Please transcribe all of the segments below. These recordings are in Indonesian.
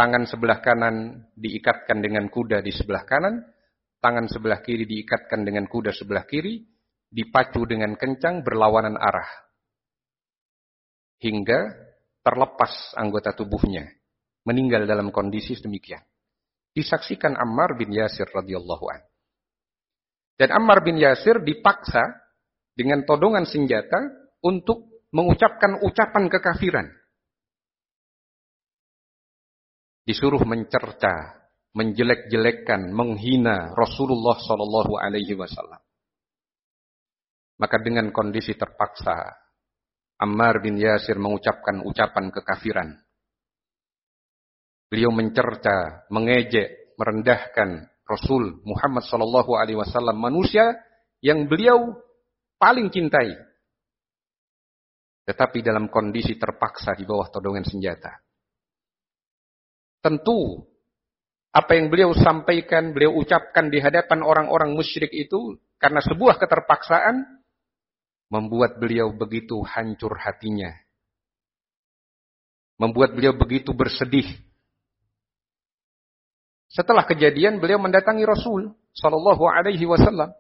Tangan sebelah kanan diikatkan dengan kuda di sebelah kanan, tangan sebelah kiri diikatkan dengan kuda sebelah kiri, dipacu dengan kencang berlawanan arah. Hingga terlepas anggota tubuhnya. Meninggal dalam kondisi demikian. Disaksikan Ammar bin Yasir radhiyallahu anhu. Dan Ammar bin Yasir dipaksa dengan todongan senjata untuk mengucapkan ucapan kekafiran. Disuruh mencerca, menjelek-jelekkan, menghina Rasulullah sallallahu alaihi wasallam. Maka dengan kondisi terpaksa, Ammar bin Yasir mengucapkan ucapan kekafiran. Beliau mencerca, mengejek, merendahkan Rasul Muhammad sallallahu alaihi wasallam, manusia yang beliau paling cintai. Tetapi dalam kondisi terpaksa di bawah todongan senjata. Tentu apa yang beliau sampaikan, beliau ucapkan di hadapan orang-orang musyrik itu karena sebuah keterpaksaan membuat beliau begitu hancur hatinya. Membuat beliau begitu bersedih. Setelah kejadian beliau mendatangi Rasul sallallahu alaihi wasallam.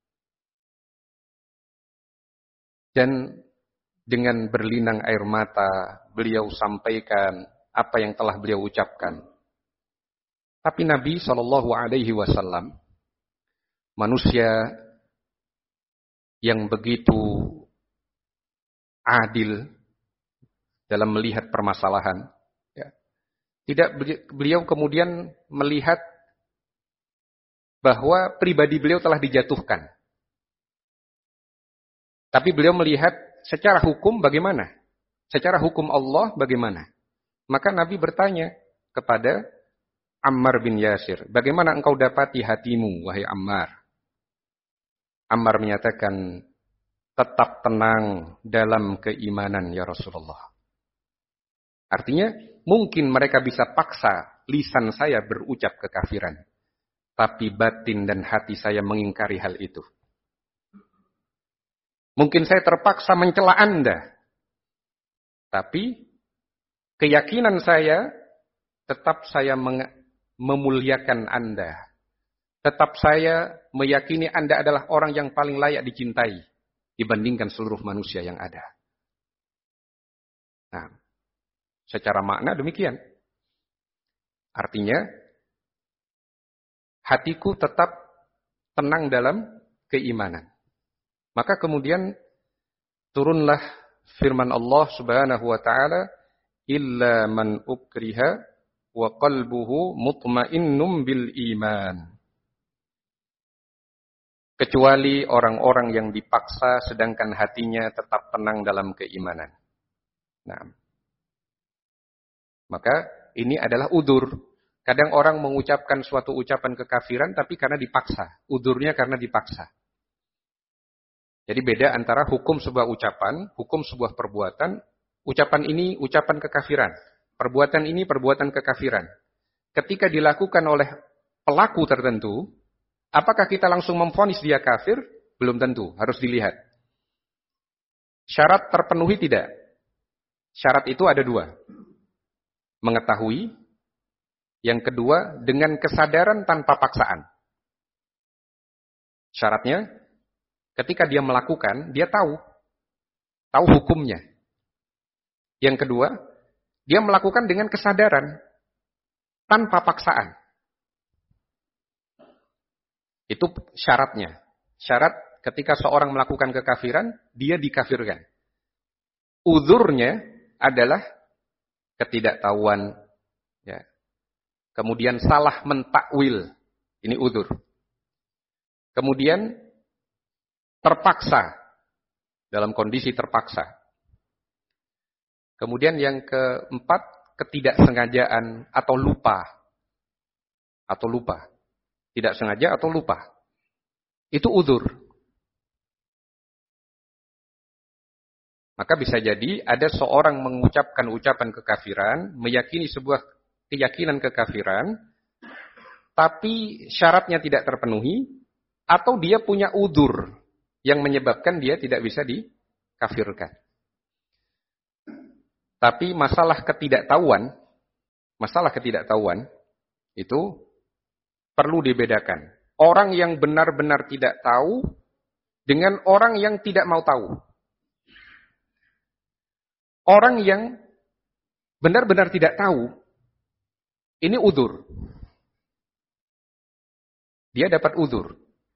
Dan dengan berlinang air mata beliau sampaikan apa yang telah beliau ucapkan. Tapi Nabi sallallahu alaihi wasallam manusia yang begitu adil dalam melihat permasalahan. Ya. Tidak beliau kemudian melihat bahwa pribadi beliau telah dijatuhkan. Tapi beliau melihat secara hukum bagaimana? Secara hukum Allah bagaimana? Maka Nabi bertanya kepada Ammar bin Yasir, bagaimana engkau dapati hatimu, wahai Ammar? Ammar menyatakan, tetap tenang dalam keimanan ya Rasulullah. Artinya, mungkin mereka bisa paksa lisan saya berucap kekafiran. Tapi batin dan hati saya mengingkari hal itu. Mungkin saya terpaksa mencela Anda. Tapi, keyakinan saya, tetap saya memuliakan Anda. Tetap saya meyakini Anda adalah orang yang paling layak dicintai dibandingkan seluruh manusia yang ada. Nah, secara makna demikian. Artinya, hatiku tetap tenang dalam keimanan. Maka kemudian turunlah firman Allah Subhanahu wa taala, illa man ukriha wa qalbuhu mutmainnum bil iman. Kecuali orang-orang yang dipaksa sedangkan hatinya tetap tenang dalam keimanan. Nah, maka ini adalah udzur. Kadang orang mengucapkan suatu ucapan kekafiran tapi karena dipaksa. Udzurnya karena dipaksa. Jadi beda antara hukum sebuah ucapan, hukum sebuah perbuatan. Ucapan ini ucapan kekafiran. Perbuatan ini perbuatan kekafiran. Ketika dilakukan oleh pelaku tertentu, apakah kita langsung memvonis dia kafir? Belum tentu, harus dilihat. Syarat terpenuhi tidak? Syarat itu ada dua. Mengetahui. Yang kedua, dengan kesadaran tanpa paksaan. Syaratnya, ketika dia melakukan, dia tahu hukumnya. Yang kedua, dia melakukan dengan kesadaran, tanpa paksaan. Itu syaratnya. Syarat ketika seorang melakukan kekafiran, dia dikafirkan. Udzurnya adalah ketidaktahuan, ya. Kemudian salah mentakwil, ini udzur. Kemudian terpaksa, dalam kondisi terpaksa. Kemudian yang keempat, ketidaksengajaan atau lupa. Tidak sengaja atau lupa. Itu udzur. Maka bisa jadi ada seorang mengucapkan ucapan kekafiran, meyakini sebuah keyakinan kekafiran, tapi syaratnya tidak terpenuhi, atau dia punya udzur yang menyebabkan dia tidak bisa dikafirkan. Tapi masalah ketidaktahuan, Masalah ketidaktahuan itu perlu dibedakan. Orang yang benar-benar tidak tahu dengan orang yang tidak mau tahu. Orang yang benar-benar tidak tahu, ini udzur. Dia dapat udzur.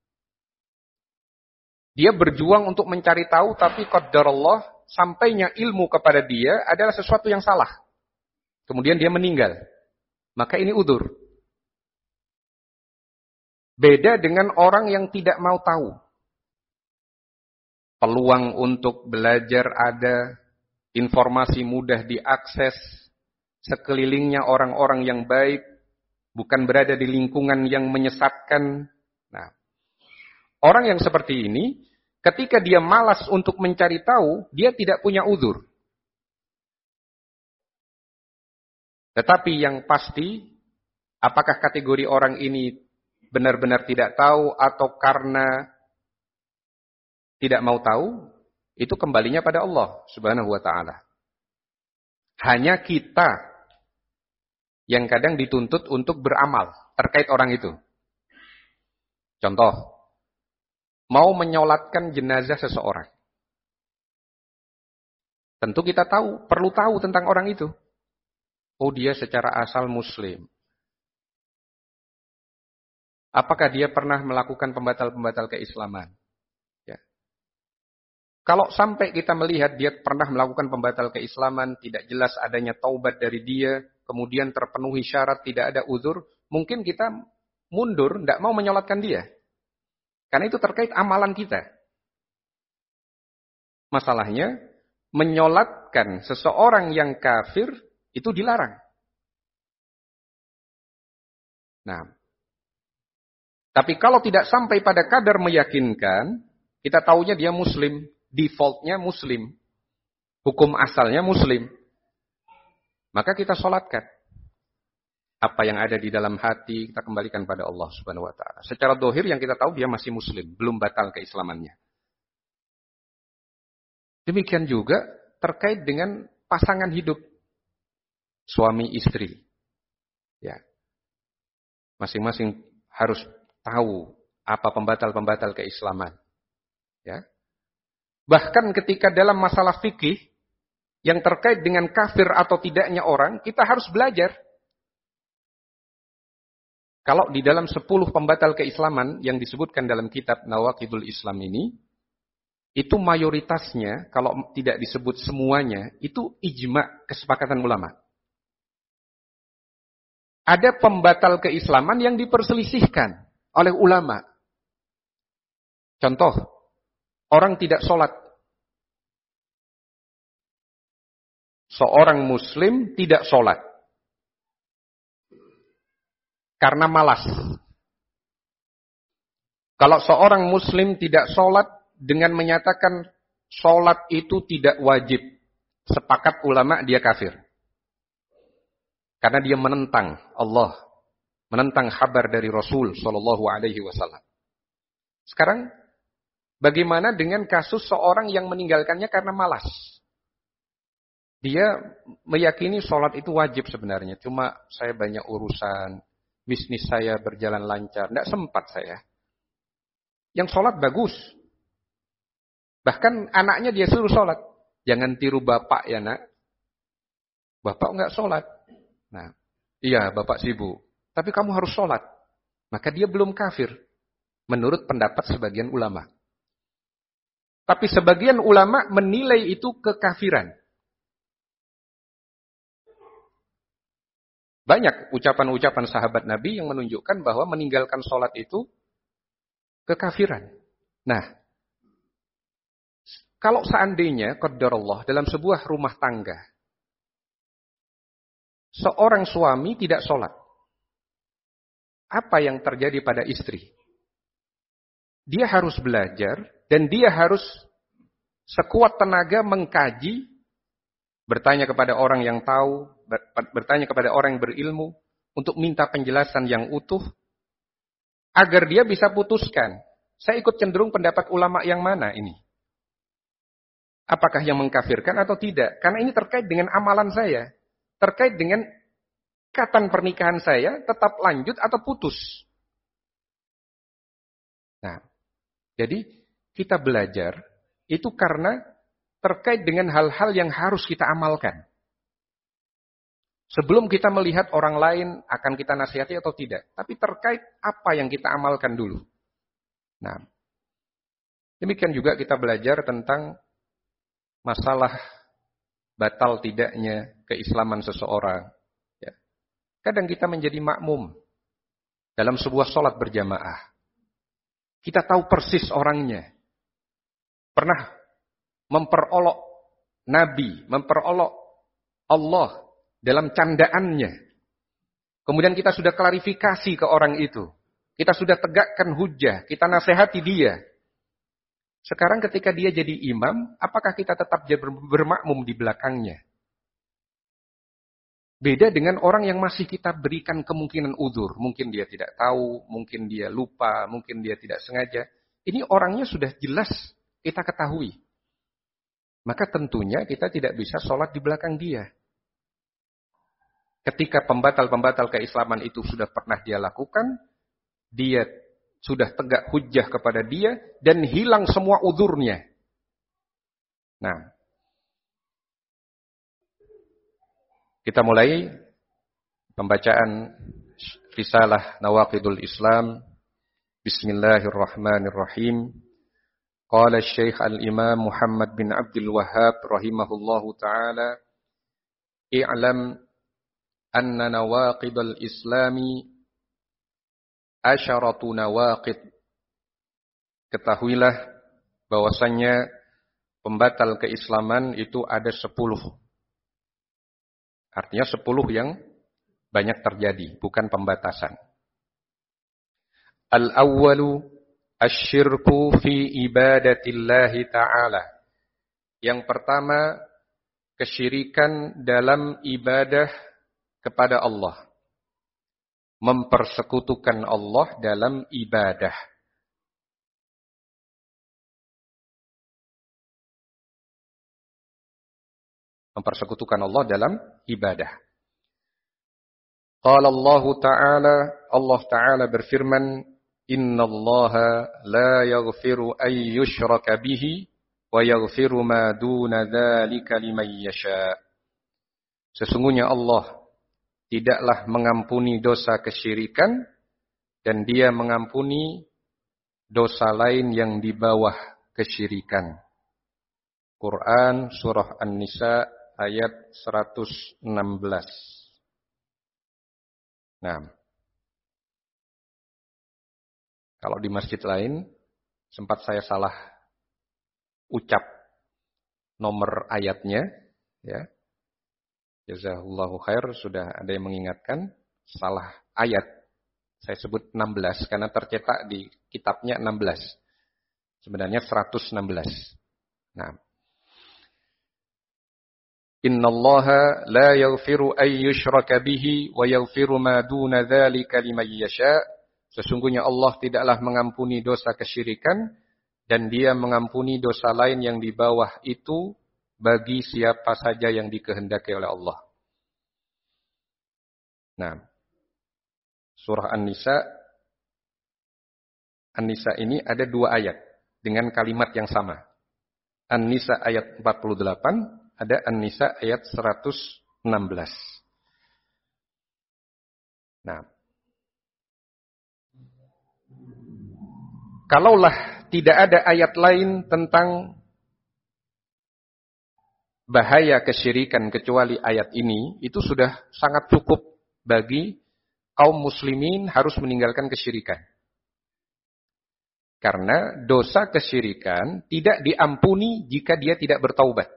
Dia berjuang untuk mencari tahu, tapi qadarullah, sampainya ilmu kepada dia adalah sesuatu yang salah. Kemudian dia meninggal. Maka ini udzur. Beda dengan orang yang tidak mau tahu. Peluang untuk belajar ada, informasi mudah diakses, sekelilingnya orang-orang yang baik, bukan berada di lingkungan yang menyesatkan. Nah, orang yang seperti ini, ketika dia malas untuk mencari tahu, dia tidak punya udzur. Tetapi yang pasti, apakah kategori orang ini benar-benar tidak tahu atau karena tidak mau tahu, itu kembalinya pada Allah Subhanahu wa ta'ala. Hanya kita yang kadang dituntut untuk beramal terkait orang itu. Contoh, mau menyolatkan jenazah seseorang. Tentu kita perlu tahu tentang orang itu. Oh, dia secara asal Muslim. Apakah dia pernah melakukan pembatal-pembatal keislaman? Ya. Kalau sampai kita melihat dia pernah melakukan pembatal keislaman, tidak jelas adanya taubat dari dia, kemudian terpenuhi syarat, tidak ada uzur, mungkin kita mundur, tidak mau menyolatkan dia. Karena itu terkait amalan kita. Masalahnya, menyolatkan seseorang yang kafir, itu dilarang. Nah, tapi kalau tidak sampai pada kadar meyakinkan, kita taunya dia Muslim, defaultnya Muslim, hukum asalnya Muslim, maka kita sholatkan. Apa yang ada di dalam hati, kita kembalikan pada Allah Subhanahu wa ta'ala. Secara dohir yang kita tahu dia masih Muslim, belum batal keislamannya. Demikian juga terkait dengan pasangan hidup. Suami istri. Ya. Masing-masing harus tahu apa pembatal-pembatal keislaman. Ya. Bahkan ketika dalam masalah fikih yang terkait dengan kafir atau tidaknya orang, kita harus belajar. Kalau di dalam 10 pembatal keislaman yang disebutkan dalam kitab Nawaqidul Islam ini, itu mayoritasnya, kalau tidak disebut semuanya, itu ijma' kesepakatan ulama. Ada pembatal keislaman yang diperselisihkan oleh ulama. Contoh, orang tidak sholat. Seorang muslim tidak sholat. Karena malas. Kalau seorang muslim tidak sholat dengan menyatakan sholat itu tidak wajib. Sepakat ulama dia kafir. Karena dia menentang Allah, menentang kabar dari Rasul Shallallahu Alaihi Wasallam. Sekarang, bagaimana dengan kasus seorang yang meninggalkannya karena malas? Dia meyakini sholat itu wajib sebenarnya, cuma saya banyak urusan, bisnis saya berjalan lancar, tidak sempat saya. Yang sholat bagus, bahkan anaknya dia suruh sholat. Jangan tiru bapak ya nak, bapak nggak sholat. Nah, iya bapak sibuk, tapi kamu harus sholat. Maka dia belum kafir, menurut pendapat sebagian ulama. Tapi sebagian ulama menilai itu kekafiran. Banyak ucapan-ucapan sahabat Nabi yang menunjukkan bahwa meninggalkan sholat itu kekafiran. Nah, kalau seandainya, qadarullah, dalam sebuah rumah tangga, seorang suami tidak sholat. Apa yang terjadi pada istri? Dia harus belajar dan dia harus sekuat tenaga mengkaji, bertanya kepada orang yang tahu, bertanya kepada orang yang berilmu, untuk minta penjelasan yang utuh, agar dia bisa putuskan, saya ikut cenderung pendapat ulama yang mana ini? Apakah yang mengkafirkan atau tidak? Karena ini terkait dengan amalan saya. Terkait dengan ikatan pernikahan saya tetap lanjut atau putus. Nah, jadi kita belajar itu karena terkait dengan hal-hal yang harus kita amalkan. Sebelum kita melihat orang lain akan kita nasihati atau tidak. Tapi terkait apa yang kita amalkan dulu. Nah, demikian juga kita belajar tentang masalah batal tidaknya keislaman seseorang. Ya. Kadang kita menjadi makmum dalam sebuah sholat berjamaah. Kita tahu persis orangnya. Pernah memperolok Nabi, memperolok Allah dalam candaannya. Kemudian kita sudah klarifikasi ke orang itu. Kita sudah tegakkan hujjah, kita nasihati dia. Sekarang ketika dia jadi imam, apakah kita tetap bermakmum di belakangnya? Beda dengan orang yang masih kita berikan kemungkinan udzur. Mungkin dia tidak tahu, mungkin dia lupa, mungkin dia tidak sengaja. Ini orangnya sudah jelas kita ketahui. Maka tentunya kita tidak bisa sholat di belakang dia. Ketika pembatal-pembatal keislaman itu sudah pernah dia lakukan, dia sudah tegak hujjah kepada dia, dan hilang semua udzurnya. Nah, kita mulai pembacaan risalah Nawaqidul Islam. Bismillahirrahmanirrahim. Qala Syekh Al-Imam Muhammad bin Abdul Wahhab rahimahullahu ta'ala, i'lam anna nawaqidul islami asyaratu nawaqid. Ketahuilah bahwasannya pembatal keislaman itu ada 10. Artinya 10 yang banyak terjadi, bukan pembatasan. Al-awwalu asyirku fi ibadatillahi ta'ala. Yang pertama, kesyirikan dalam ibadah kepada Allah. Mempersekutukan Allah dalam ibadah. Mempersekutukan Allah dalam ibadah. Qala Allah Ta'ala, Allah Ta'ala berfirman, Innallaha la yaghfiru ay yushraka bihi wa yaghfiru ma duna dzalika liman yasha. Sesungguhnya Allah tidaklah mengampuni dosa kesyirikan dan Dia mengampuni dosa lain yang di bawah kesyirikan. Quran surah An-Nisa ayat 116. Nah, kalau di masjid lain sempat saya salah ucap nomor ayatnya, ya. Jazakallahu khair, sudah ada yang mengingatkan salah ayat. Saya sebut 16 karena tercetak di kitabnya 16. Sebenarnya 116. Nah, Innallaha la yaghfiru ay yushraka bihi wa yaghfiru ma duna dzalika liman yasha. Sesungguhnya Allah tidaklah mengampuni dosa kesyirikan dan Dia mengampuni dosa lain yang di bawah itu bagi siapa saja yang dikehendaki oleh Allah. Nah, surah An-Nisa ini ada 2 ayat dengan kalimat yang sama. An-Nisa ayat 48, ada An-Nisa ayat 116. Nah, kalaulah tidak ada ayat lain tentang bahaya kesyirikan kecuali ayat ini, itu sudah sangat cukup bagi kaum muslimin harus meninggalkan kesyirikan. Karena dosa kesyirikan tidak diampuni jika dia tidak bertaubat.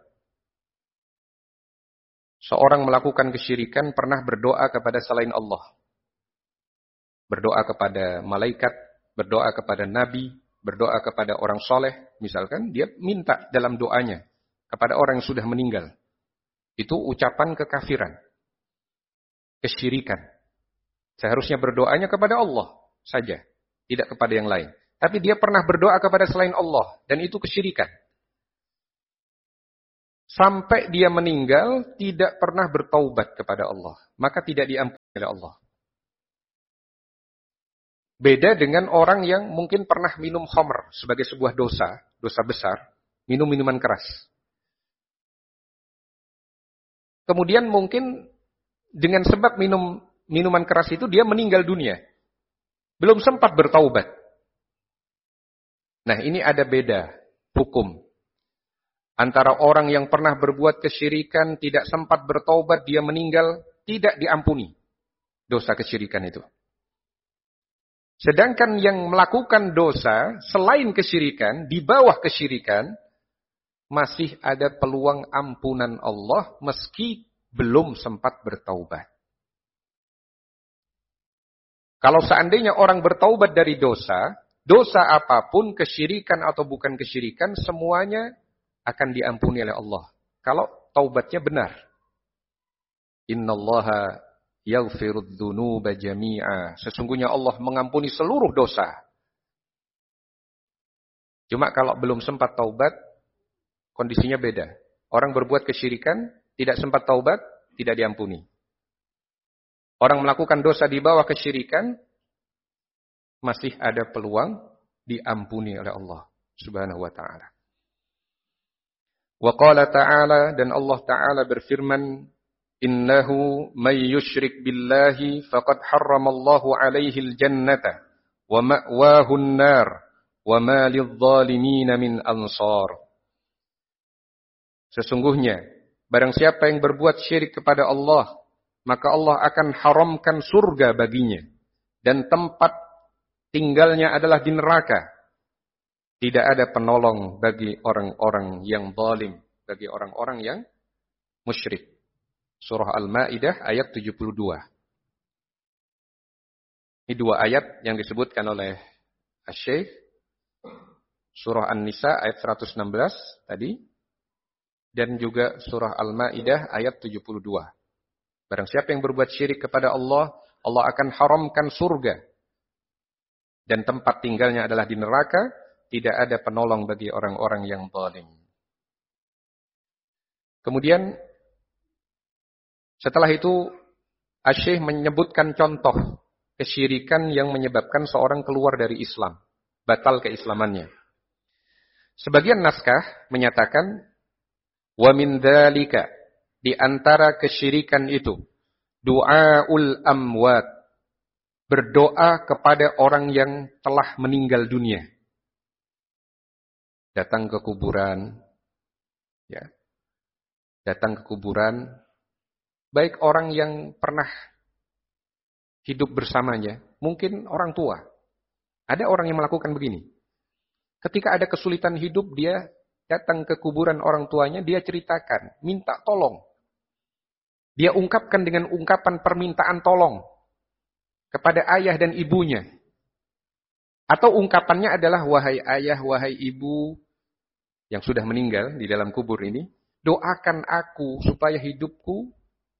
Seorang melakukan kesyirikan pernah berdoa kepada selain Allah. Berdoa kepada malaikat, berdoa kepada nabi, berdoa kepada orang soleh. Misalkan dia minta dalam doanya kepada orang yang sudah meninggal. Itu ucapan kekafiran. Kesyirikan. Seharusnya berdoanya kepada Allah saja, tidak kepada yang lain. Tapi dia pernah berdoa kepada selain Allah, dan itu kesyirikan. Sampai dia meninggal, tidak pernah bertaubat kepada Allah. Maka tidak diampuni oleh Allah. Beda dengan orang yang mungkin pernah minum khamr sebagai sebuah dosa, dosa besar, minum minuman keras. Kemudian mungkin dengan sebab minum minuman keras itu dia meninggal dunia. Belum sempat bertaubat. Nah, ini ada beda hukum antara orang yang pernah berbuat kesyirikan, tidak sempat bertaubat, dia meninggal, tidak diampuni dosa kesyirikan itu. Sedangkan yang melakukan dosa selain kesyirikan, di bawah kesyirikan, masih ada peluang ampunan Allah meski belum sempat bertaubat. Kalau seandainya orang bertaubat dari dosa, dosa apapun, kesyirikan atau bukan kesyirikan, semuanya akan diampuni oleh Allah. Kalau taubatnya benar. Innallaha yaghfirudz dzunuba jami'a. Sesungguhnya Allah mengampuni seluruh dosa. Cuma kalau belum sempat taubat, kondisinya beda. Orang berbuat kesyirikan, tidak sempat taubat, tidak diampuni. Orang melakukan dosa di bawah kesyirikan, masih ada peluang diampuni oleh Allah Subhanahu wa ta'ala. Wa qala ta'ala, dan Allah ta'ala berfirman, Innahu may yushrik billahi faqad harramallahu alaihi al-jannata wa ma'wahu an-nar wa ma lidh-dhalimin min ansar. Sesungguhnya barang siapa yang berbuat syirik kepada Allah, maka Allah akan haramkan surga baginya dan tempat tinggalnya adalah di neraka. Tidak ada penolong bagi orang-orang yang zalim, bagi orang-orang yang musyrik. Surah Al-Ma'idah ayat 72. Ini dua ayat yang disebutkan oleh Asy-Syaikh. Surah An-Nisa ayat 116 tadi. Dan juga surah Al-Ma'idah ayat 72. Barang siapa yang berbuat syirik kepada Allah, Allah akan haramkan surga. Dan tempat tinggalnya adalah di neraka. Tidak ada penolong bagi orang-orang yang zalim. Kemudian setelah itu, Asy-Syaikh menyebutkan contoh kesyirikan yang menyebabkan seorang keluar dari Islam, batal keislamannya. Sebagian naskah menyatakan, wa min dzalika, di antara kesyirikan itu, du'aul amwat, berdoa kepada orang yang telah meninggal dunia. Datang ke kuburan, ya. Datang ke kuburan, baik orang yang pernah hidup bersamanya, mungkin orang tua. Ada orang yang melakukan begini. Ketika ada kesulitan hidup, dia datang ke kuburan orang tuanya, dia ceritakan, minta tolong. Dia ungkapkan dengan ungkapan permintaan tolong kepada ayah dan ibunya. Atau ungkapannya adalah, wahai ayah, wahai ibu yang sudah meninggal di dalam kubur ini, doakan aku supaya hidupku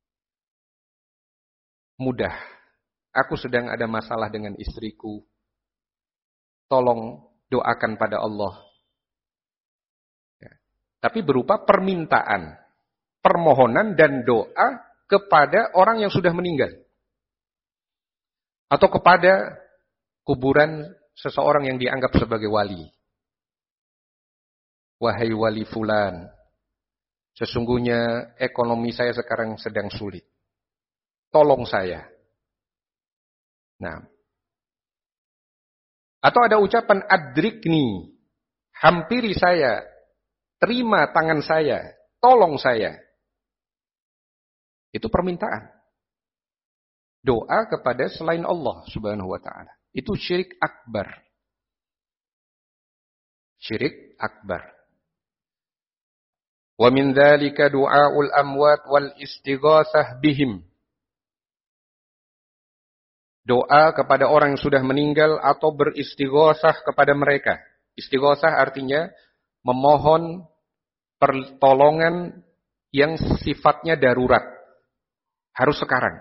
mudah. Aku sedang ada masalah dengan istriku. Tolong doakan pada Allah. Ya. Tapi berupa permintaan, permohonan dan doa kepada orang yang sudah meninggal. Atau kepada kuburan seseorang yang dianggap sebagai wali. Wahai wali fulan, sesungguhnya ekonomi saya sekarang sedang sulit. Tolong saya. Nah. Atau ada ucapan adrikni, hampiri saya, terima tangan saya, tolong saya. Itu permintaan. Doa kepada selain Allah Subhanahu wa ta'ala. Itu syirik akbar. Syirik akbar. Wa min dzalika du'aul amwat wal istighatsah bihim. Doa kepada orang yang sudah meninggal atau beristighosah kepada mereka. Istighosah artinya memohon pertolongan yang sifatnya darurat. Harus sekarang.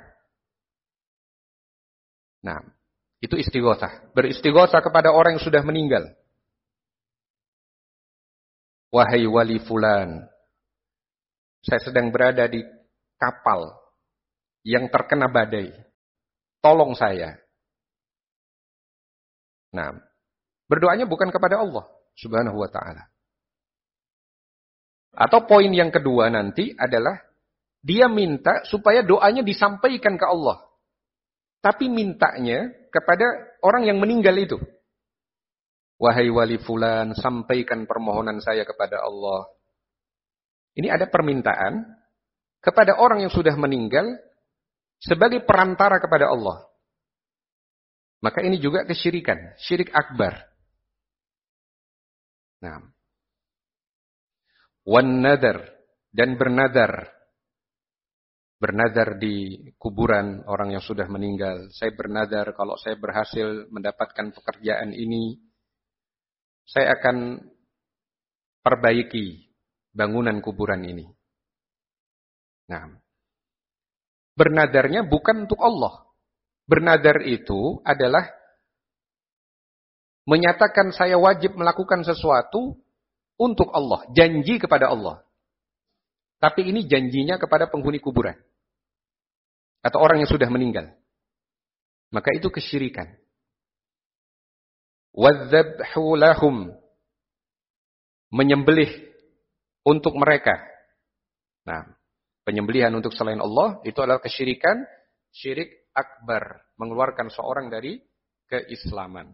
Nah, itu istighosah. Beristighosah kepada orang yang sudah meninggal. Wahai wali fulan, saya sedang berada di kapal yang terkena badai. tolong saya. Nah, berdoanya bukan kepada Allah Subhanahu wa ta'ala. Atau poin yang kedua nanti adalah dia minta supaya doanya disampaikan ke Allah. Tapi mintanya kepada orang yang meninggal itu. Wahai wali fulan, sampaikan permohonan saya kepada Allah. Ini ada permintaan kepada orang yang sudah meninggal sebagai perantara kepada Allah. Maka ini juga kesyirikan, syirik akbar. Nah, wan nadar, dan bernadar. Bernadar di kuburan orang yang sudah meninggal. Saya bernadar kalau saya berhasil mendapatkan pekerjaan ini, saya akan perbaiki bangunan kuburan ini. Nah, bernadarnya bukan untuk Allah. Bernadar itu adalah menyatakan saya wajib melakukan sesuatu untuk Allah. Janji kepada Allah. Tapi ini janjinya kepada penghuni kuburan. Atau orang yang sudah meninggal. Maka itu kesyirikan. Wadzabhu lahum. Menyembelih untuk mereka. Nah, penyembelihan untuk selain Allah itu adalah kesyirikan, syirik akbar, mengeluarkan seorang dari keislaman.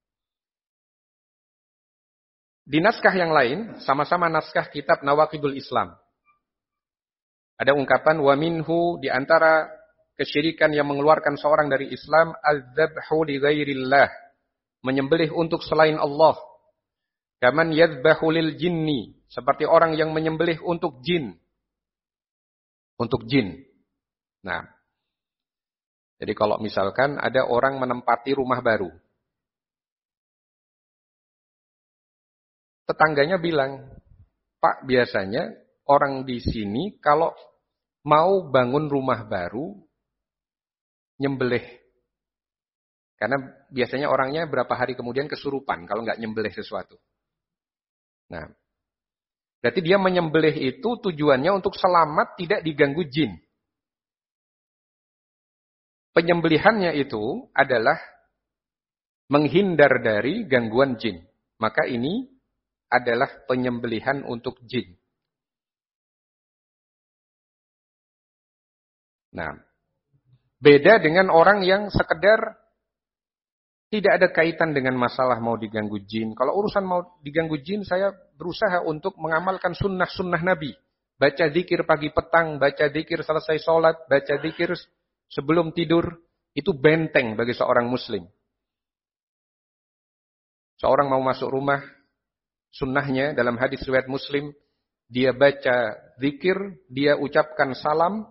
Di naskah yang lain, sama-sama naskah kitab Nawaqidul Islam. Ada ungkapan wa minhu, di antara kesyirikan yang mengeluarkan seorang dari Islam, az-zabhu li ghairillah, menyembelih untuk selain Allah. Kaman yadhbahu lil jinni, seperti orang yang menyembelih untuk jin. Untuk jin. Nah, jadi kalau misalkan ada orang menempati rumah baru. Tetangganya bilang, Pak, biasanya orang di sini kalau mau bangun rumah baru, nyembelih. Karena biasanya orangnya berapa hari kemudian kesurupan kalau nggak nyembelih sesuatu. Nah, berarti dia menyembelih itu tujuannya untuk selamat, tidak diganggu jin. Penyembelihannya itu adalah menghindar dari gangguan jin. Maka ini adalah penyembelihan untuk jin. Nah, beda dengan orang yang sekedar tidak ada kaitan dengan masalah mau diganggu jin. Kalau urusan mau diganggu jin, saya berusaha untuk mengamalkan sunnah-sunnah Nabi. Baca zikir pagi petang, baca zikir selesai sholat, baca zikir sebelum tidur. Itu benteng bagi seorang muslim. Seorang mau masuk rumah, sunnahnya dalam hadis riwayat Muslim, dia baca zikir, dia ucapkan salam,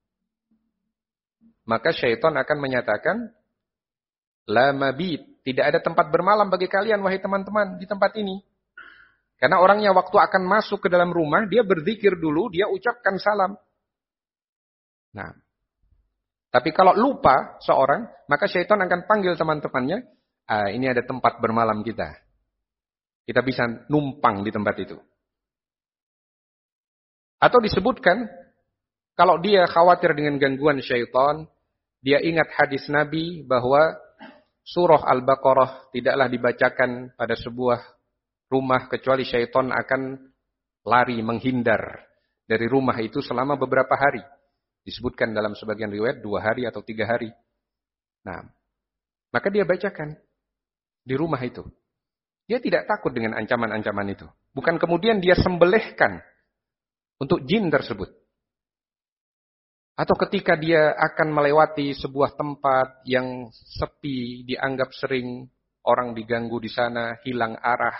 maka syaitan akan menyatakan, la mabit, tidak ada tempat bermalam bagi kalian, wahai teman-teman, di tempat ini. Karena orangnya waktu akan masuk ke dalam rumah, dia berzikir dulu, dia ucapkan salam. Nah, tapi kalau lupa seorang, maka syaitan akan panggil teman-temannya, ini ada tempat bermalam kita. Kita bisa numpang di tempat itu. Atau disebutkan, kalau dia khawatir dengan gangguan syaitan, dia ingat hadis Nabi bahwa surah Al-Baqarah tidaklah dibacakan pada sebuah rumah kecuali syaitan akan lari menghindar dari rumah itu selama beberapa hari. Disebutkan dalam sebagian riwayat 2 hari atau 3 hari. Nah, maka dia bacakan di rumah itu. Dia tidak takut dengan ancaman-ancaman itu. Bukan kemudian dia sembelihkan untuk jin tersebut. Atau ketika dia akan melewati sebuah tempat yang sepi, dianggap sering orang diganggu di sana, hilang arah.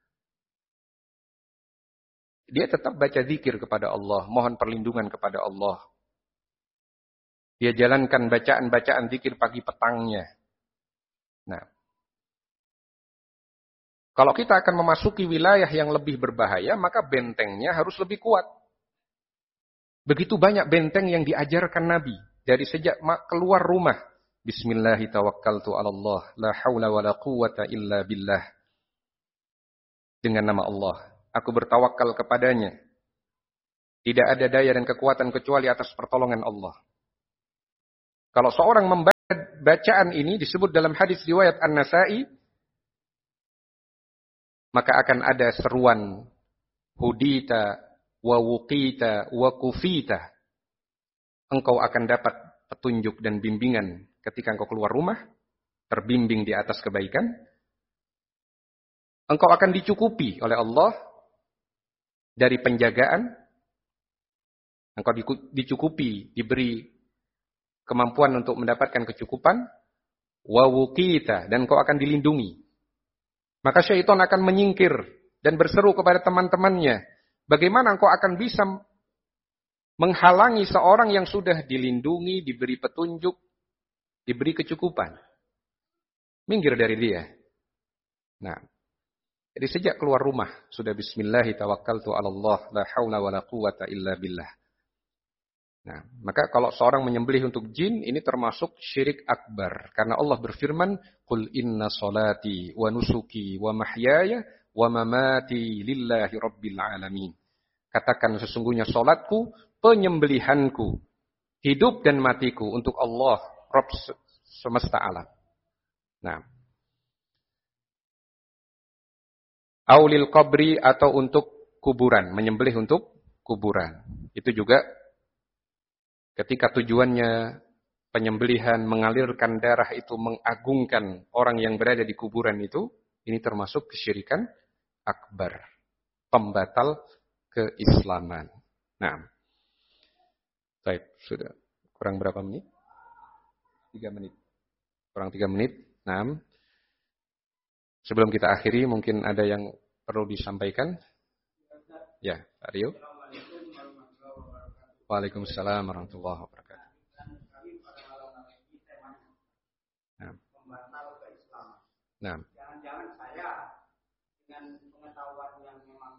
Dia tetap baca zikir kepada Allah, mohon perlindungan kepada Allah. Dia jalankan bacaan-bacaan zikir pagi petangnya. Nah, kalau kita akan memasuki wilayah yang lebih berbahaya, maka bentengnya harus lebih kuat. Begitu banyak benteng yang diajarkan Nabi. Dari sejak keluar rumah. Bismillahirrahmanirrahim. La hawla wa la quwwata illa billah. Dengan nama Allah. Aku bertawakal kepadanya. Tidak ada daya dan kekuatan kecuali atas pertolongan Allah. Kalau seorang membaca bacaan ini disebut dalam hadis riwayat An-Nasa'i, maka akan ada seruan hudita wa wuqita wa kufita. Engkau akan dapat petunjuk dan bimbingan ketika engkau keluar rumah, terbimbing di atas kebaikan. Engkau akan dicukupi oleh Allah dari penjagaan. Engkau dicukupi, diberi kemampuan untuk mendapatkan kecukupan. Wa wuqita, dan engkau akan dilindungi. Maka syaitan akan menyingkir dan berseru kepada teman-temannya, bagaimana engkau akan bisa menghalangi seorang yang sudah dilindungi, diberi petunjuk, diberi kecukupan. Minggir dari dia. Nah, jadi sejak keluar rumah sudah bismillahi tawakkaltu 'alallah la haula wala quwata illa billah. Nah, maka kalau seorang menyembelih untuk jin, ini termasuk syirik akbar. Karena Allah berfirman, "Qul inna salati wa nusuki wa mahyaya wa mamati lillahi rabbil alamin." Katakan sesungguhnya salatku, penyembelihanku, hidup dan matiku untuk Allah, Rabb semesta alam. Nah, aulil qabri, atau untuk kuburan, menyembelih untuk kuburan. Itu juga ketika tujuannya penyembelihan mengalirkan darah itu mengagungkan orang yang berada di kuburan itu, ini termasuk kesyirikan akbar, pembatal keislaman. Nah, baik, sudah kurang berapa menit? 3 menit. Kurang 3 menit. Nah, sebelum kita akhiri mungkin ada yang perlu disampaikan. Ya, Pak Rio. Waalaikumsalam warahmatullahi wabarakatuh. Nah. Jangan-jangan saya dengan pengetahuan yang memang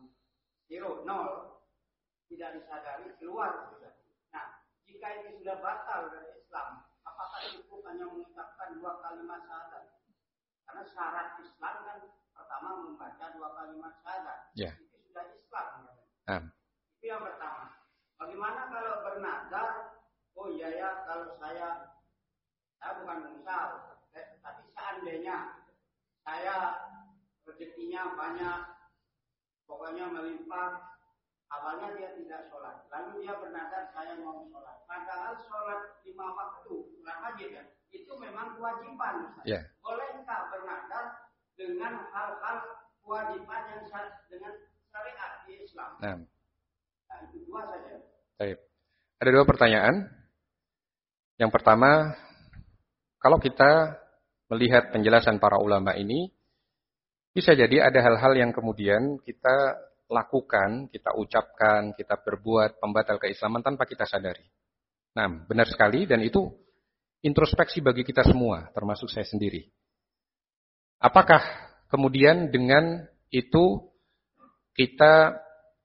0, tidak disadari keluar sudah. Nah, jika ini sudah batal dari Islam, apakah cukup hanya mengucapkan 2 kalimat syahadat? Karena syarat Islam kan pertama membaca 2 kalimat syahadat. Ya. Itu sudah Islam. Itu yang pertama. Bagaimana kalau bernazar? Oh iya ya, kalau saya bukan menyesal, tapi seandainya saya rezekinya banyak, pokoknya melimpah, awalnya dia tidak sholat, lalu dia bernazar saya mau sholat. Padahal sholat 5 waktu, sholat wajib ya, itu memang kewajiban. Yeah. Bolehkah bernazar dengan hal-hal kewajiban yang dengan syariat di Islam? Nah, itu 2 saja. Baik. Ada 2 pertanyaan. Yang pertama, kalau kita melihat penjelasan para ulama ini, bisa jadi ada hal-hal yang kemudian kita lakukan, kita ucapkan, kita berbuat pembatal keislaman tanpa kita sadari. Nah, benar sekali, dan itu introspeksi bagi kita semua, termasuk saya sendiri. Apakah kemudian dengan itu kita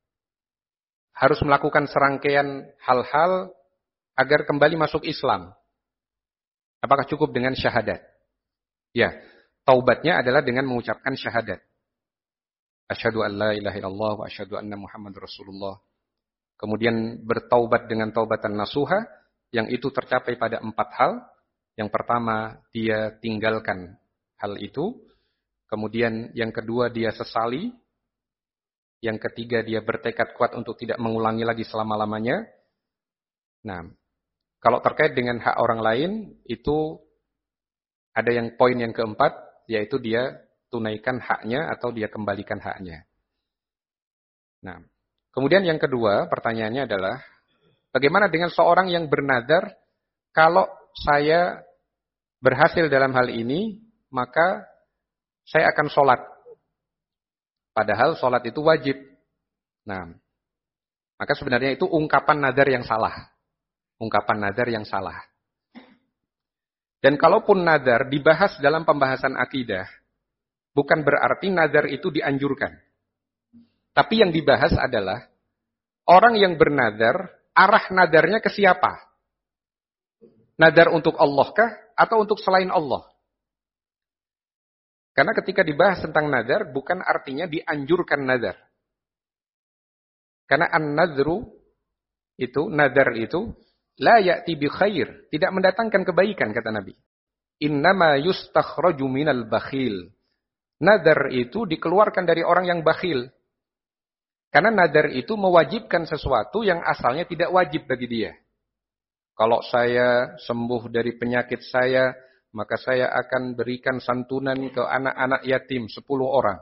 harus melakukan serangkaian hal-hal agar kembali masuk Islam? Apakah cukup dengan syahadat? Ya, taubatnya adalah dengan mengucapkan syahadat. Asyhadu an la ilaha illallah wa asyhadu anna Muhammadar Rasulullah. Kemudian bertaubat dengan taubatan nasuha, yang itu tercapai pada 4 hal. Yang pertama, dia tinggalkan hal itu. Kemudian yang kedua, dia sesali. Yang ketiga, dia bertekad kuat untuk tidak mengulangi lagi selama-lamanya. Nah, kalau terkait dengan hak orang lain, itu ada yang poin yang keempat, yaitu dia tunaikan haknya atau dia kembalikan haknya. Nah, kemudian yang kedua, pertanyaannya adalah, bagaimana dengan seorang yang bernazar, kalau saya berhasil dalam hal ini, maka saya akan sholat. Padahal sholat itu wajib. Nah, maka sebenarnya itu ungkapan nazar yang salah. Ungkapan nazar yang salah. Dan kalaupun nazar dibahas dalam pembahasan akidah, bukan berarti nazar itu dianjurkan. Tapi yang dibahas adalah orang yang bernazar, arah nazarnya ke siapa? Nazar untuk Allah kah atau untuk selain Allah? Karena ketika dibahas tentang nazar, bukan artinya dianjurkan nazar. Karena an-nazru itu, nazar itu, la ya'ti bi khair, tidak mendatangkan kebaikan, kata Nabi. Innama yustakhraju minal bakhil. Nadar itu dikeluarkan dari orang yang bakhil. Karena nadar itu mewajibkan sesuatu yang asalnya tidak wajib bagi dia. Kalau saya sembuh dari penyakit saya, maka saya akan berikan santunan ke anak-anak yatim 10 orang.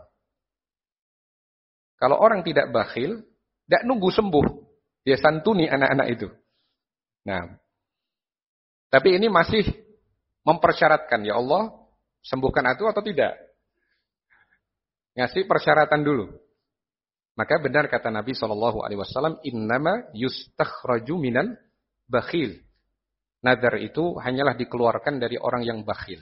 Kalau orang tidak bakhil, tidak nunggu sembuh. Dia santuni anak-anak itu. Nah, tapi ini masih mempersyaratkan, ya Allah, sembuhkan aku atau tidak? Ngasih persyaratan dulu. Maka benar kata Nabi SAW, innama yustakhraju minal bakhil. Nadar itu hanyalah dikeluarkan dari orang yang bakhil.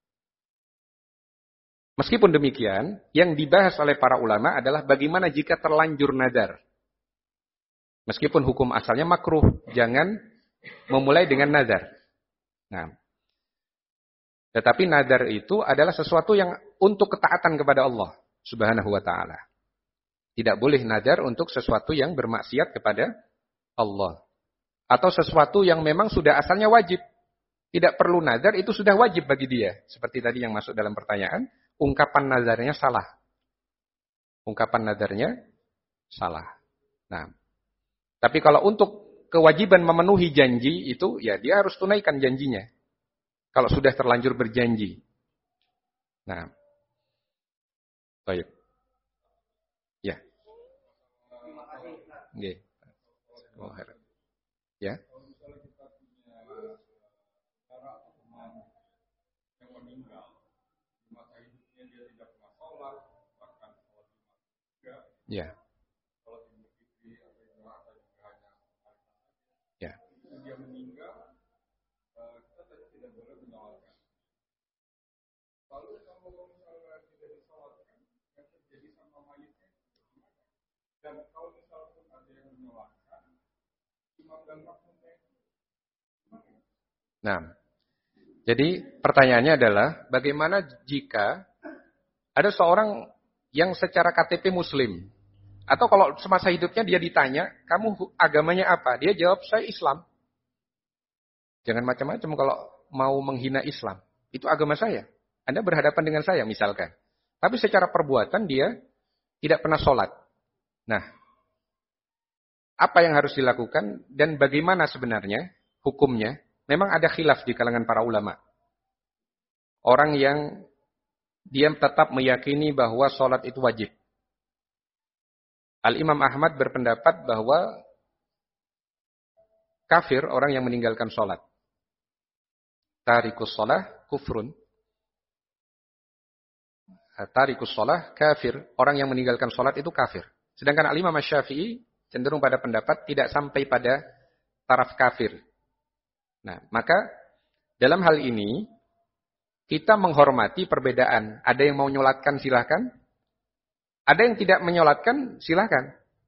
Meskipun demikian, yang dibahas oleh para ulama adalah bagaimana jika terlanjur nadar. Meskipun hukum asalnya makruh, jangan memulai dengan nadar. Nah, tetapi nadar itu adalah sesuatu yang untuk ketaatan kepada Allah Subhanahu wa ta'ala. Tidak boleh nadar untuk sesuatu yang bermaksiat kepada Allah. Atau sesuatu yang memang sudah asalnya wajib. Tidak perlu nadar, itu sudah wajib bagi dia. Seperti tadi yang masuk dalam pertanyaan, ungkapan nadarnya salah. Ungkapan nadarnya salah. Nah, tapi kalau untuk kewajiban memenuhi janji itu, ya dia harus tunaikan janjinya. Kalau sudah terlanjur berjanji. Nah, baik. Ya. Nggih. Oh, ya. Ya. Ya. Nah, jadi pertanyaannya adalah bagaimana jika ada seorang yang secara KTP Muslim, atau kalau semasa hidupnya dia ditanya, kamu agamanya apa? Dia jawab, saya Islam. Jangan macam-macam kalau mau menghina Islam. Itu agama saya. Anda berhadapan dengan saya misalkan. Tapi secara perbuatan dia tidak pernah sholat. Nah, apa yang harus dilakukan dan bagaimana sebenarnya hukumnya? Memang ada khilaf di kalangan para ulama. Orang yang dia tetap meyakini bahwa sholat itu wajib. Al-Imam Ahmad berpendapat bahwa kafir orang yang meninggalkan sholat. Tarikus sholah kufrun. Tarikus sholah kafir. Orang yang meninggalkan sholat itu kafir. Sedangkan Al-Imam Syafi'i cenderung pada pendapat tidak sampai pada taraf kafir. Nah, maka dalam hal ini kita menghormati perbedaan. Ada yang mau nyolatkan silahkan. Ada yang tidak menyolatkan silahkan.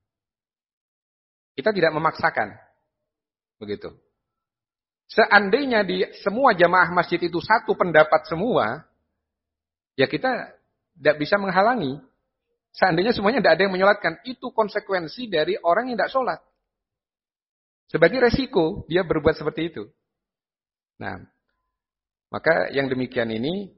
Kita tidak memaksakan. Begitu. Seandainya di semua jamaah masjid itu satu pendapat semua, ya kita tidak bisa menghalangi. Seandainya semuanya tidak ada yang menyolatkan, itu konsekuensi dari orang yang tidak sholat. Sebagai resiko dia berbuat seperti itu. Nah, maka yang demikian ini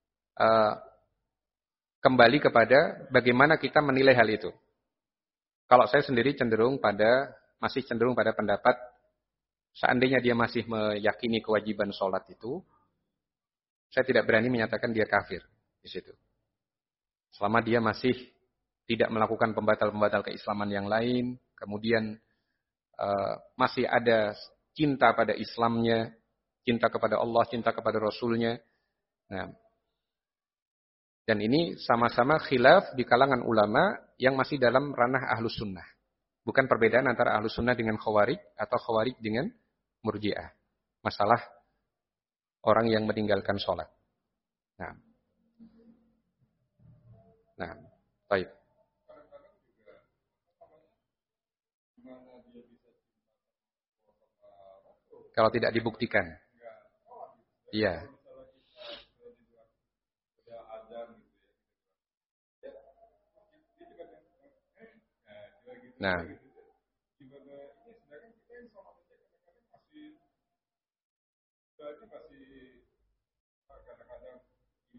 kembali kepada bagaimana kita menilai hal itu. Kalau saya sendiri masih cenderung pada pendapat seandainya dia masih meyakini kewajiban sholat itu, saya tidak berani menyatakan dia kafir di situ. Selama dia masih tidak melakukan pembatal-pembatal keislaman yang lain, kemudian masih ada cinta pada Islamnya, cinta kepada Allah, cinta kepada Rasulnya. Nah, dan ini sama-sama khilaf di kalangan ulama yang masih dalam ranah ahlus sunnah. Bukan perbedaan antara ahlus sunnah dengan khawarij atau khawarij dengan murji'ah. Masalah orang yang meninggalkan sholat. Nah, baik. Kalau tidak dibuktikan. Iya. Nah.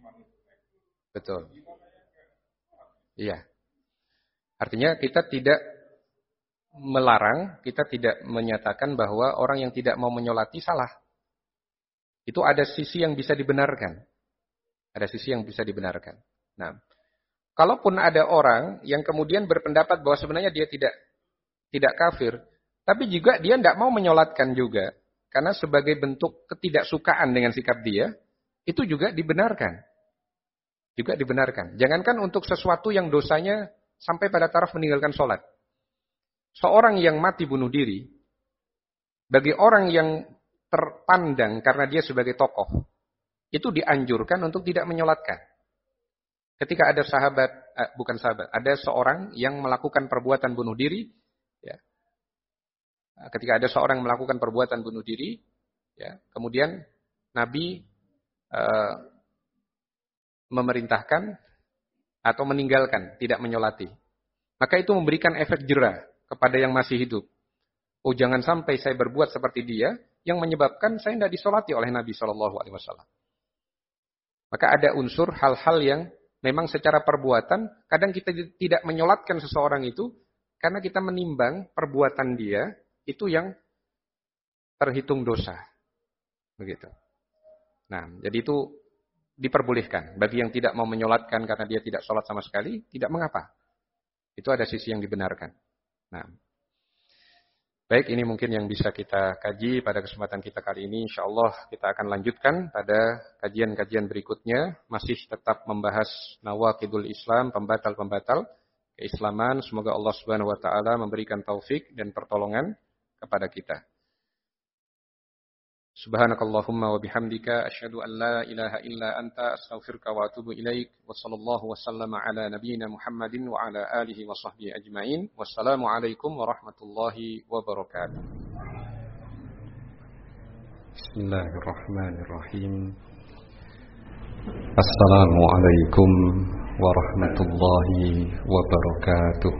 Betul. Iya. Artinya kita tidak melarang, kita tidak menyatakan bahwa orang yang tidak mau menyolati salah. Itu ada sisi yang bisa dibenarkan. Ada sisi yang bisa dibenarkan. Nah, kalaupun ada orang yang kemudian berpendapat bahwa sebenarnya dia tidak kafir, tapi juga dia tidak mau menyolatkan juga, karena sebagai bentuk ketidaksukaan dengan sikap dia, itu juga dibenarkan. Juga dibenarkan. Jangankan untuk sesuatu yang dosanya sampai pada taraf meninggalkan sholat. Seorang yang mati bunuh diri, bagi orang yang terpandang karena dia sebagai tokoh, itu dianjurkan untuk tidak menyolatkan. Ketika ada ada seorang yang melakukan perbuatan bunuh diri, ya. Ketika ada seorang melakukan perbuatan bunuh diri, ya, kemudian Nabi memerintahkan atau meninggalkan, tidak menyolati. Maka itu memberikan efek jera kepada yang masih hidup. Oh, jangan sampai saya berbuat seperti dia, yang menyebabkan saya tidak disolati oleh Nabi SAW. Maka ada unsur hal-hal yang memang secara perbuatan, kadang kita tidak menyolatkan seseorang itu, karena kita menimbang perbuatan dia, itu yang terhitung dosa. Begitu. Nah, jadi itu diperbolehkan. Bagi yang tidak mau menyolatkan karena dia tidak sholat sama sekali, tidak mengapa. Itu ada sisi yang dibenarkan. Nah, baik, ini mungkin yang bisa kita kaji pada kesempatan kita kali ini. InsyaAllah kita akan lanjutkan pada kajian-kajian berikutnya. Masih tetap membahas nawaqidul Islam, pembatal-pembatal keislaman. Semoga Allah Subhanahu wa taala memberikan taufik dan pertolongan kepada kita. Subhanakallahumma wa bihamdika asyhadu an la ilaha illa anta astaghfiruka wa atubu ilaik. Wa sallallahu wa sallama ala nabiyyina Muhammadin wa ala alihi wa sahbihi ajmain. Wassalamu alaikum warahmatullahi wabarakatuh. Bismillahirrahmanirrahim. Assalamu alaikum warahmatullahi wabarakatuh.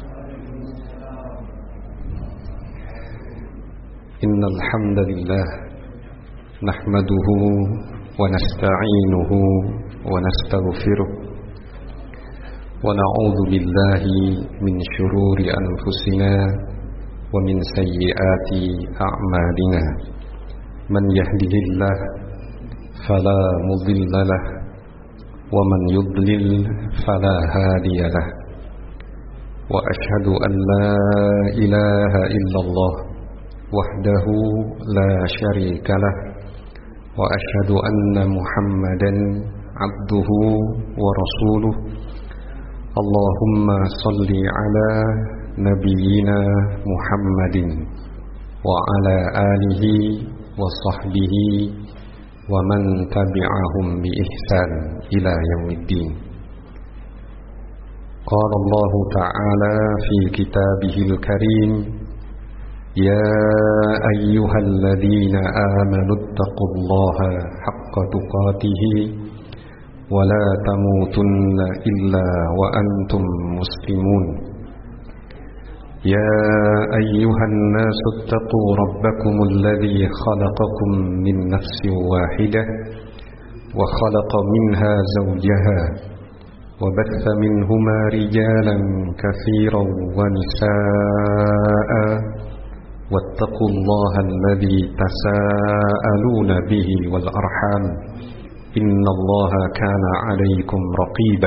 Innal hamdalillah nahmaduhu wa nasta'inuhu wa nastaghfiruh wa na'udzu billahi min shururi anfusina wa min sayyiati a'malina. Man yahdihillah fala mudilla lahu wa man yudlil fala hadiya lahu. Wa asyhadu an la ilaha illallah wahdahu la syarika lahu wa asyhadu anna Muhammadan abduhu wa rasuluh. Allahumma salli ala nabiyyina Muhammadin wa ala alihi wa sahbihi wa man tabi'ahum bi ihsan ila yaumiddin. Qala Allah ta'ala fi kitabihil karim, يا أيها الذين آمنوا اتقوا الله حق تقاته ولا تموتن إلا وأنتم مسلمون. يا أيها الناس اتقوا ربكم الذي خلقكم من نفس واحدة وخلق منها زوجها وبث منهما رجالا كثيرا ونساء واتقوا الله الذي تساءلون به والأرحام إن الله كان عليكم رقيبا.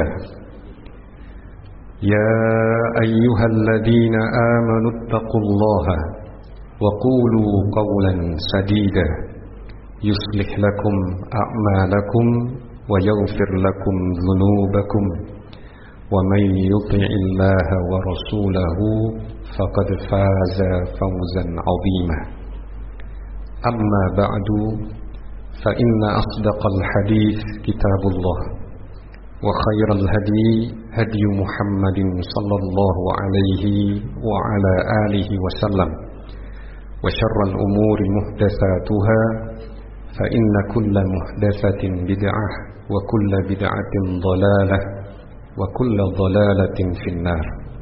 يا أيها الذين آمنوا اتقوا الله وقولوا قولا سديدا يصلح لكم أعمالكم ويغفر لكم ذنوبكم ومن يطع الله ورسوله فقد فاز فوزا عظيما. أما بعد فإن أصدق الحديث كتاب الله وخير الهدي هدي محمد صلى الله عليه وعلى آله وسلم وشر الأمور محدثاتها فإن كل محدثة بدعة وكل بدعة ضلالة وكل ضلالة في النار.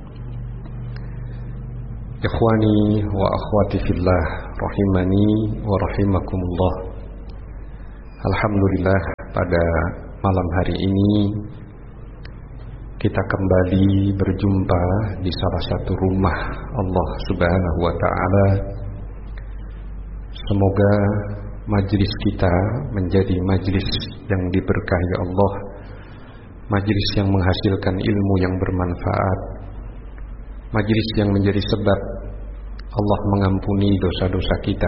Ikhwani wa akhwati fillah rahimani wa rahimakumullah. Alhamdulillah, pada malam hari ini kita kembali berjumpa di salah satu rumah Allah Subhanahu wa ta'ala. Semoga majlis kita menjadi majlis yang diberkahi Allah, majlis yang menghasilkan ilmu yang bermanfaat, majlis yang menjadi sebab Allah mengampuni dosa-dosa kita.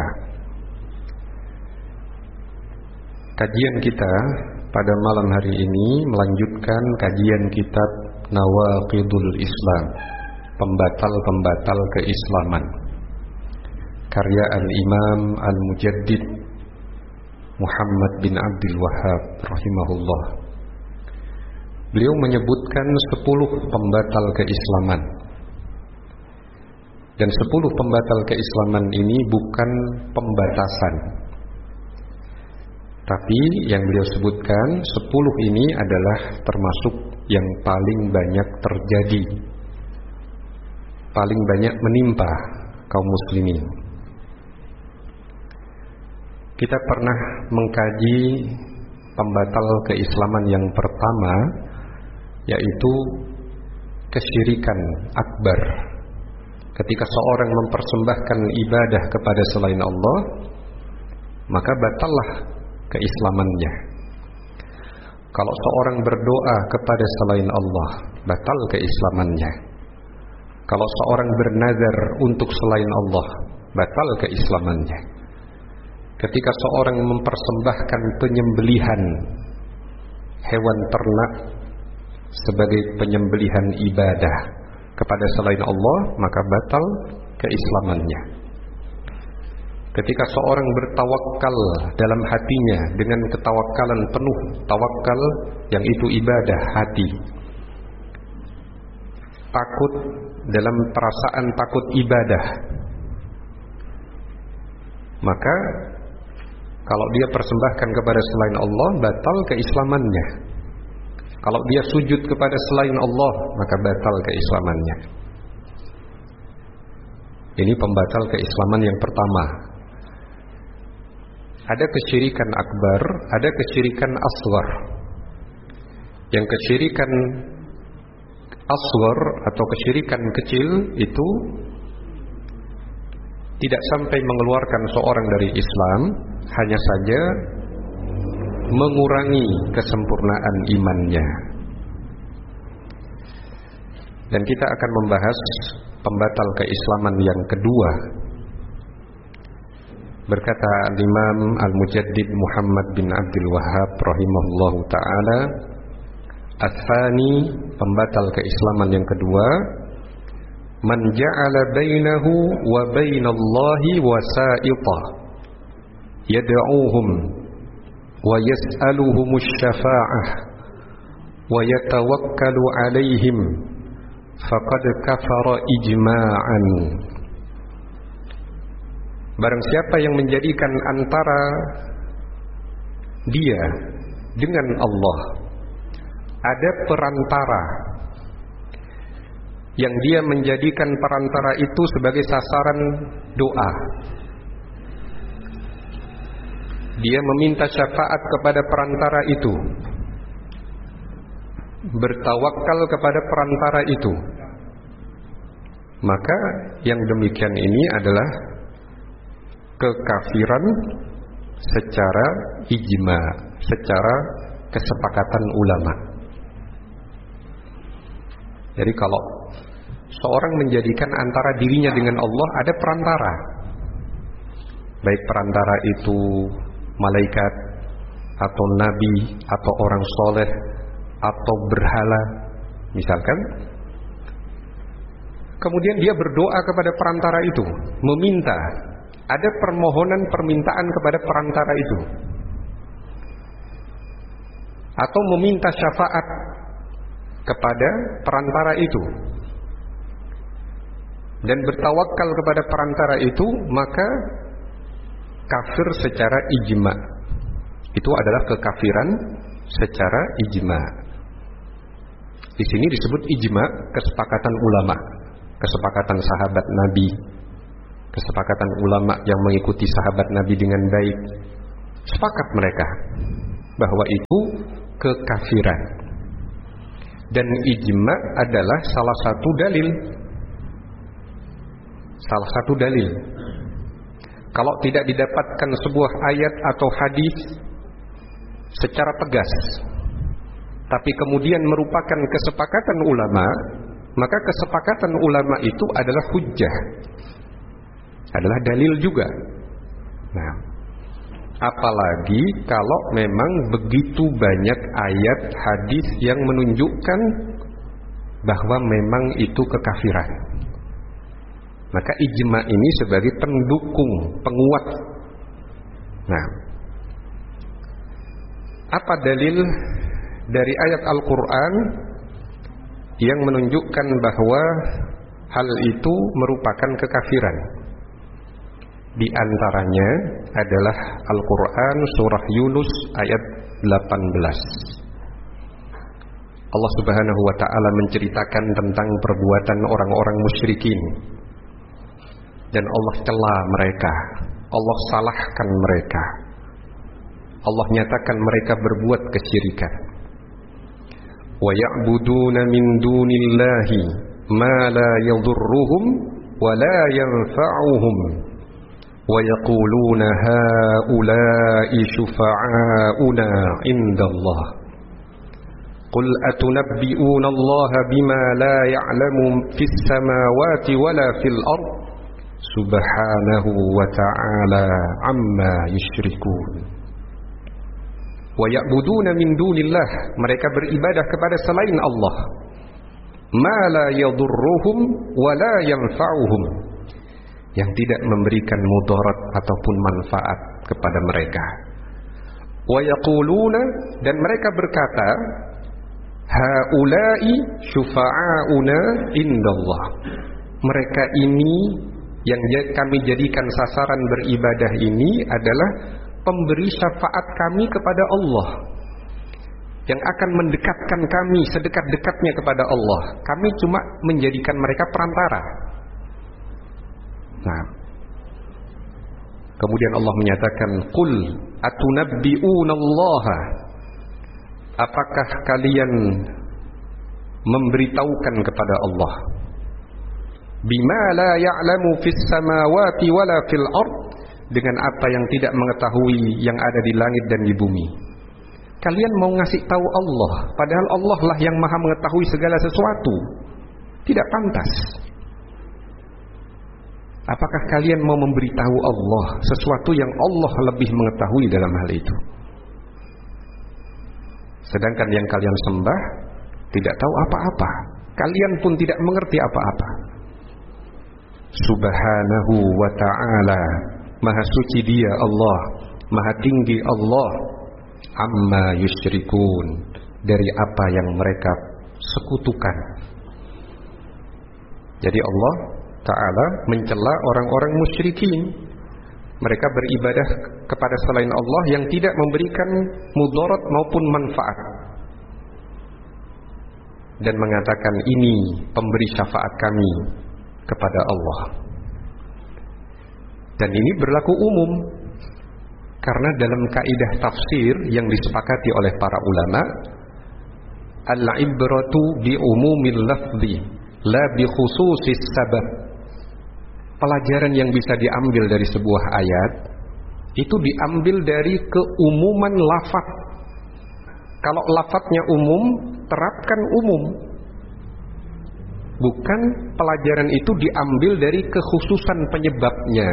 Kajian kita pada malam hari ini melanjutkan kajian kitab Nawaqidul Islam, pembatal-pembatal keislaman, karya Al-Imam Al-Mujaddid Muhammad bin Abdul Wahhab rahimahullah. Beliau menyebutkan 10 pembatal keislaman. Dan 10 pembatal keislaman ini bukan pembatasan, tapi yang beliau sebutkan 10 ini adalah termasuk yang paling banyak terjadi, paling banyak menimpa kaum muslimin. Kita pernah mengkaji pembatal keislaman yang pertama, yaitu kesyirikan akbar. Ketika seorang mempersembahkan ibadah kepada selain Allah, maka batallah keislamannya. Kalau seorang berdoa kepada selain Allah, batal keislamannya. Kalau seorang bernazar untuk selain Allah, batal keislamannya. Ketika seorang mempersembahkan penyembelihan hewan ternak sebagai penyembelihan ibadah kepada selain Allah, maka batal keislamannya. Ketika seorang bertawakal dalam hatinya dengan ketawakalan penuh, tawakal yang itu ibadah hati, takut dalam perasaan takut ibadah, maka kalau dia persembahkan kepada selain Allah, batal keislamannya. Kalau dia sujud kepada selain Allah, maka batal keislamannya. Ini pembatal keislaman yang pertama. Ada kesyirikan akbar, ada kesyirikan asghar. Yang kesyirikan asghar atau kesyirikan kecil itu tidak sampai mengeluarkan seorang dari Islam, hanya saja mengurangi kesempurnaan imannya. Dan kita akan membahas pembatal keislaman yang kedua. Berkata Imam Al-Mujaddid Muhammad bin Abdul Wahhab rahimahullahu ta'ala, Ats-tsani, pembatal keislaman yang kedua, man ja'ala bainahu wa bainallahi wasa'ita yad'uuhum wa yas'aluhumus syafa'ah wa yatawakkalu 'alaihim faqad kafara ijma'an. Barang siapa yang menjadikan antara dia dengan Allah ada perantara, yang dia menjadikan perantara itu sebagai sasaran doa, dia meminta syafaat kepada perantara itu, bertawakal kepada perantara itu, maka yang demikian ini adalah kekafiran secara ijma, secara kesepakatan ulama. Jadi kalau seorang menjadikan antara dirinya dengan Allah ada perantara, baik perantara itu malaikat atau nabi atau orang soleh atau berhala misalkan, kemudian dia berdoa kepada perantara itu, meminta, ada permohonan permintaan kepada perantara itu, atau meminta syafaat kepada perantara itu dan bertawakal kepada perantara itu, maka kafir secara ijma. Itu adalah kekafiran secara ijma. Di sini disebut ijma, kesepakatan ulama, kesepakatan sahabat Nabi, kesepakatan ulama yang mengikuti sahabat Nabi dengan baik. Sepakat mereka bahwa itu kekafiran. Dan ijma adalah salah satu dalil. Salah satu dalil. Kalau tidak didapatkan sebuah ayat atau hadis secara tegas, tapi kemudian merupakan kesepakatan ulama, maka kesepakatan ulama itu adalah hujjah, adalah dalil juga. Nah, apalagi kalau memang begitu banyak ayat hadis yang menunjukkan bahwa memang itu kekafiran, maka ijma ini sebagai pendukung, penguat. Nah, apa dalil dari ayat Al-Quran yang menunjukkan bahwa hal itu merupakan kekafiran? Di antaranya adalah Al-Quran surah Yunus ayat 18. Allah Subhanahu wa ta'ala menceritakan tentang perbuatan orang-orang musyrikin, dan Allah cela mereka, Allah salahkan mereka, Allah nyatakan mereka berbuat kesyirikan. Wa ya'buduna min dunillahi ma la yadhurruhum wa la yanfa'uhum wa yaquluna haula'i syufa'auna 'indallah. Qul atunabbi'una Allah bima la ya'lamu fis samawati wa la fil ard subhanahu wa ta'ala amma yusyrikun. Wa ya'buduna min dunillah, mereka beribadah kepada selain Allah, ma la yadurruhum wa la yanfa'uhum, yang tidak memberikan mudarat ataupun manfaat kepada mereka. Wa yaquluna, dan mereka berkata, haula'i syufa'auna indallah, mereka ini yang kami jadikan sasaran beribadah ini adalah pemberi syafaat kami kepada Allah, yang akan mendekatkan kami sedekat-dekatnya kepada Allah. Kami cuma menjadikan mereka perantara. Nah, kemudian Allah menyatakan, qul atunabbi'unallaha, apakah kalian memberitahukan kepada Allah, bima la ya'lamu fis samawati wala fil ard, dengan apa yang tidak mengetahui yang ada di langit dan di bumi. Kalian mau ngasih tahu Allah, padahal Allah lah yang maha mengetahui segala sesuatu. Tidak pantas. Apakah kalian mau memberitahu Allah sesuatu yang Allah lebih mengetahui dalam hal itu? Sedangkan yang kalian sembah tidak tahu apa-apa. Kalian pun tidak mengerti apa-apa. Subhanahu wa ta'ala, maha suci dia Allah, maha tinggi Allah, amma yusyrikun, dari apa yang mereka sekutukan. Jadi Allah Ta'ala mencela orang-orang musyrikin. Mereka beribadah kepada selain Allah yang tidak memberikan mudarat maupun manfaat, dan mengatakan ini pemberi syafaat kami kepada Allah. Dan ini berlaku umum, karena dalam kaidah tafsir yang disepakati oleh para ulama, al-ibratu bi umumil lafzi la bi khususis sabab. Pelajaran yang bisa diambil dari sebuah ayat itu diambil dari keumuman lafaz. Kalau lafaznya umum, terapkan umum. Bukan pelajaran itu diambil dari kekhususan penyebabnya.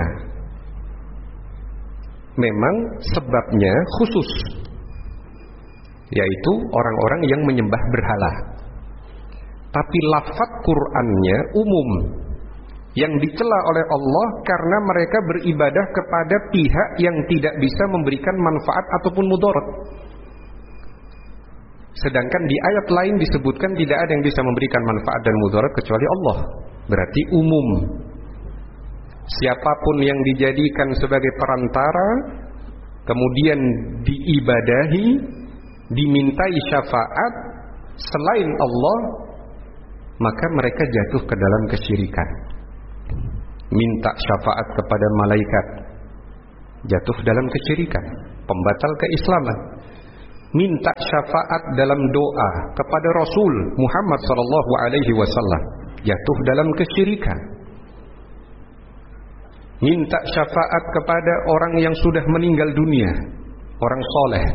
Memang sebabnya khusus, yaitu orang-orang yang menyembah berhala. Tapi lafaz Qur'annya umum, yang dicela oleh Allah karena mereka beribadah kepada pihak yang tidak bisa memberikan manfaat ataupun mudarat. Sedangkan di ayat lain disebutkan tidak ada yang bisa memberikan manfaat dan mudarat kecuali Allah. Berarti umum. Siapapun yang dijadikan sebagai perantara, kemudian diibadahi, dimintai syafaat selain Allah, maka mereka jatuh ke dalam kesyirikan. Minta syafaat kepada malaikat, jatuh dalam kesyirikan, pembatal keislaman. minta syafaat dalam doa kepada Rasul Muhammad sallallahu alaihi wasallam, jatuh dalam kesyirikan. Minta syafaat kepada orang yang sudah meninggal dunia, orang soleh.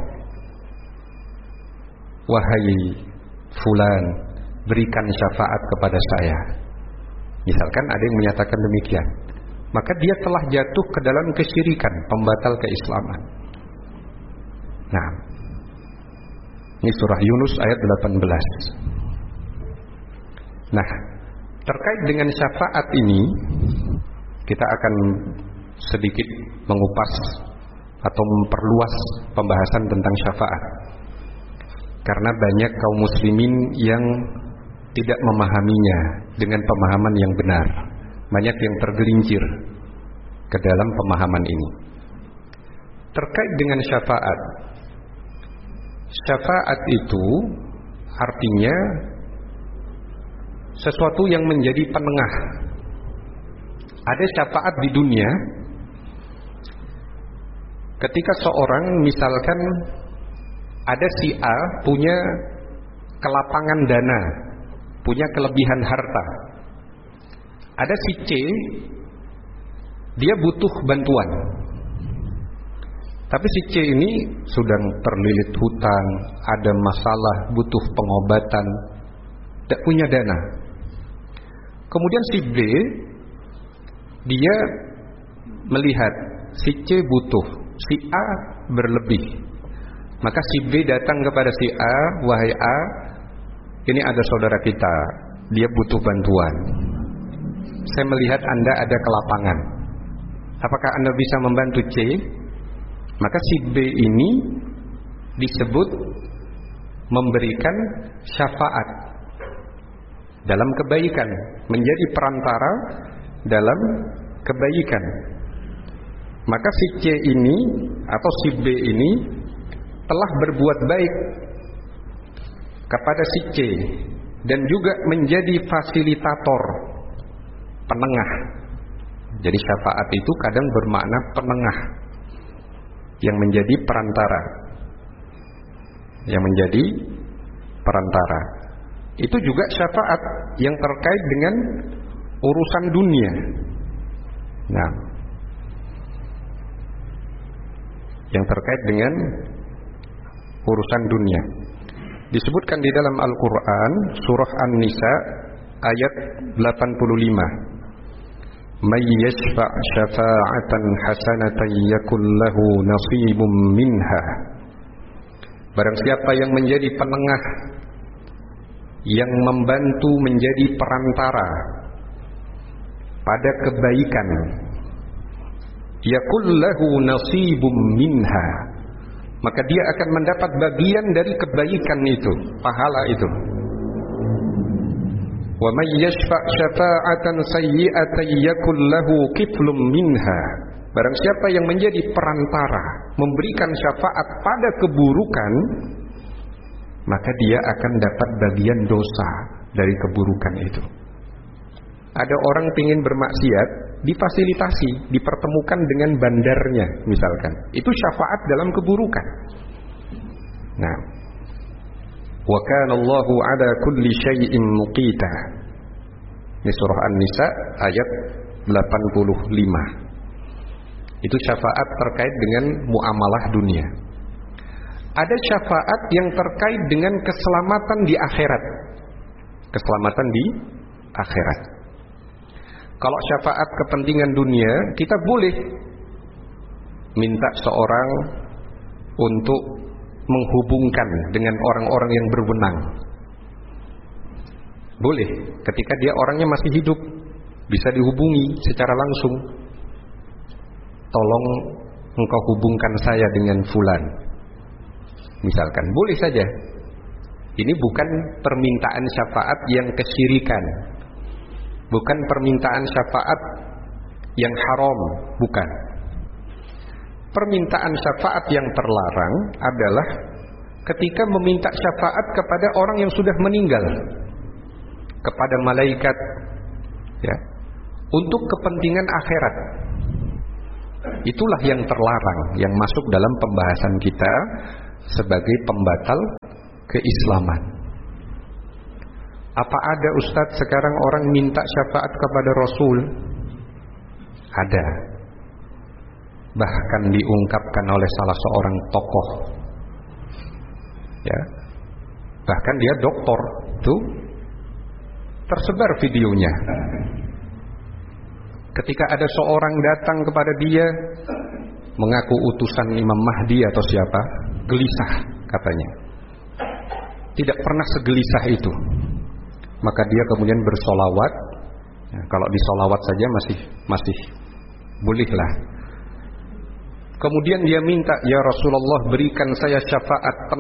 Wahai fulan, berikan syafaat kepada saya. Misalkan ada yang menyatakan demikian, maka dia telah jatuh ke dalam kesyirikan, pembatal keislaman. Nah, ini surah Yunus ayat 18. Nah, terkait dengan syafaat ini, kita akan sedikit mengupas atau memperluas pembahasan tentang syafaat. Karena banyak kaum muslimin yang tidak memahaminya dengan pemahaman yang benar. Banyak yang tergelincir ke dalam pemahaman ini. Terkait dengan syafaat, syafaat itu artinya sesuatu yang menjadi penengah. Ada syafaat di dunia ketika seorang, misalkan ada si A punya kelapangan dana, punya kelebihan harta. Ada si C, dia butuh bantuan. Tapi si C ini sedang terlilit hutang, ada masalah, butuh pengobatan, tidak punya dana. Kemudian si B, dia melihat si C butuh, si A berlebih. Maka si B datang kepada si A, wahai A, ini ada saudara kita, dia butuh bantuan. Saya melihat Anda ada kelapangan. Apakah Anda bisa membantu C? Maka si B ini disebut memberikan syafaat dalam kebaikan, menjadi perantara dalam kebaikan. Maka si C ini atau si B ini telah berbuat baik kepada si C dan juga menjadi fasilitator, penengah. Jadi syafaat itu kadang bermakna penengah, yang menjadi perantara, yang menjadi perantara. Itu juga syafaat yang terkait dengan urusan dunia. Nah, yang terkait dengan urusan dunia disebutkan di dalam Al-Quran surah An-Nisa ayat 85. May yashfa' syafa'atan hasanatan yakul lahu nasibum minha. Barang siapa yang menjadi penengah, yang membantu menjadi perantara pada kebaikan, yakul lahu nasibum minha, maka dia akan mendapat bagian dari kebaikan itu, pahala itu. Wa may yashfa' syafa'atan sayyi'atan yakul lahu kiflum minha. Barang siapa yang menjadi perantara, memberikan syafaat pada keburukan, maka dia akan dapat bagian dosa dari keburukan itu. Ada orang ingin bermaksiat, difasilitasi, dipertemukan dengan bandarnya misalkan. Itu syafaat dalam keburukan. Nah, wa kana Allahu ala kulli syai'in muqita. Ini surah An-Nisa ayat 85. Itu syafaat terkait dengan muamalah dunia. Ada syafaat yang terkait dengan keselamatan di akhirat. Keselamatan di akhirat. Kalau syafaat kepentingan dunia, kita boleh minta seorang untuk menghubungkan dengan orang-orang yang berwenang. Boleh, ketika dia orangnya masih hidup, bisa dihubungi secara langsung. Tolong engkau hubungkan saya dengan fulan, misalkan, boleh saja. Ini bukan permintaan syafaat yang kesyirikan, bukan permintaan syafaat yang haram, bukan. Permintaan syafaat yang terlarang adalah ketika meminta syafaat kepada orang yang sudah meninggal, kepada malaikat, ya, untuk kepentingan akhirat. Itulah yang terlarang, yang masuk dalam pembahasan kita sebagai pembatal keislaman. Apa ada Ustadz sekarang orang minta syafaat kepada Rasul? Ada. Bahkan diungkapkan oleh salah seorang tokoh. Ya. Bahkan dia doktor, tuh tersebar videonya. Ketika ada seorang datang kepada dia mengaku utusan Imam Mahdi atau siapa, gelisah katanya. Tidak pernah segelisah itu. Maka dia kemudian bersolawat. Ya, kalau disolawat saja masih bolehlah. Kemudian dia minta, ya Rasulullah berikan saya syafaat